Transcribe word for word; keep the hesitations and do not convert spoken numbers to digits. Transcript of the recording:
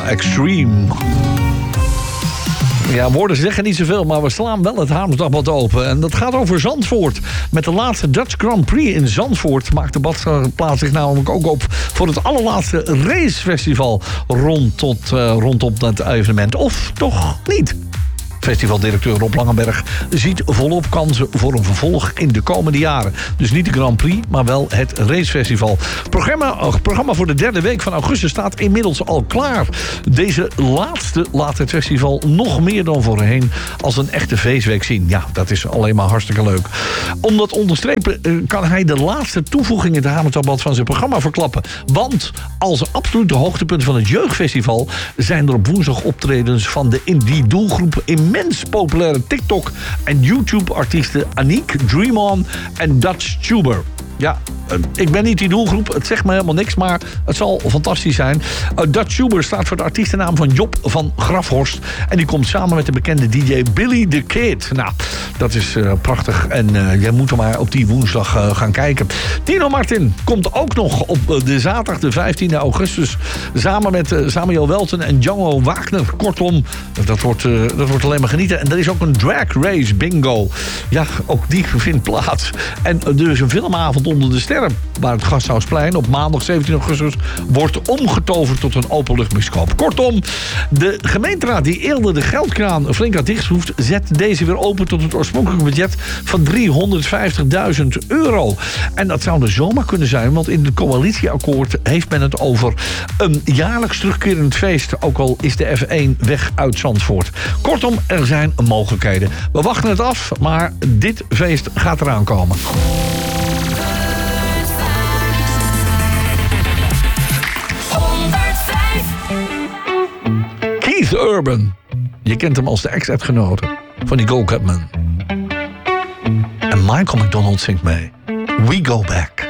Extreme. Ja, woorden zeggen niet zoveel, maar we slaan wel het Hamersdagblad open. En dat gaat over Zandvoort. Met de laatste Dutch Grand Prix in Zandvoort maakt de badplaats zich namelijk ook op voor het allerlaatste racefestival rond tot, uh, rondom dat evenement. Of toch niet? Festivaldirecteur Rob Langenberg ziet volop kansen voor een vervolg in de komende jaren. Dus niet de Grand Prix, maar wel het racefestival. Het programma, het programma voor de derde week van augustus staat inmiddels al klaar. Deze laatste laat het festival nog meer dan voorheen als een echte feestweek zien. Ja, dat is alleen maar hartstikke leuk. Om dat onderstrepen kan hij de laatste toevoeging in het Hamersdagblad van zijn programma verklappen. Want als absolute hoogtepunt van het jeugdfestival zijn er op woensdag optredens van de in die doelgroep immens populaire TikTok- en YouTube-artiesten Aniek, Dream On en Dutch Tuber. Ja, ik ben niet die doelgroep, het zegt me helemaal niks, maar het zal fantastisch zijn. Uh, Dutch Tuber staat voor de artiestennaam van Job van Grafhorst. En die komt samen met de bekende D J Billy the Kid. Nou, dat is uh, prachtig. En uh, jij moet er maar op die woensdag uh, gaan kijken. Tino Martin komt ook nog op uh, de zaterdag, de vijftiende augustus. Samen met uh, Samuel Welten en Django Wagner. Kortom, dat wordt, uh, dat wordt alleen maar genieten. En er is ook een drag race bingo. Ja, ook die vindt plaats. En uh, dus een filmavond onder de sterren, waar het Gasthuisplein op maandag zeventien augustus wordt omgetoverd tot een openluchtbioscoop. Kortom, de gemeenteraad die eerder de geldkraan flink had dichtgeschroefd, zet deze weer open tot het oorspronkelijke budget van driehonderdvijftigduizend euro. En dat zou er zomaar kunnen zijn, want in het coalitieakkoord heeft men het over een jaarlijks terugkerend feest, ook al is de F één weg uit Zandvoort. Kortom, er zijn mogelijkheden. We wachten het af, maar dit feest gaat eraan komen. Keith Urban. Je kent hem als de ex-echtgenote van die Gold Cup man. En Michael McDonald zingt mee. We Go Back.